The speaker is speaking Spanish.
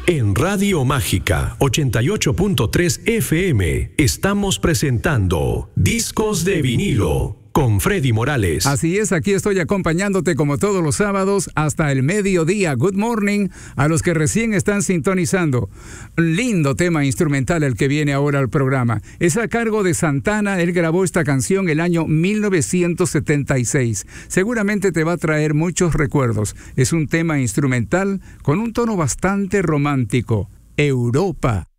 En Radio Mágica 88.3 FM estamos presentando Discos de Vinilo con Freddy Morales. Así es, aquí estoy acompañándote como todos los sábados hasta el mediodía. Good morning a los que recién están sintonizando. Un lindo tema instrumental el que viene ahora al programa. Es a cargo de Santana. Él grabó esta canción el año 1976. Seguramente te va a traer muchos recuerdos. Es un tema instrumental con un tono bastante romántico. Europa.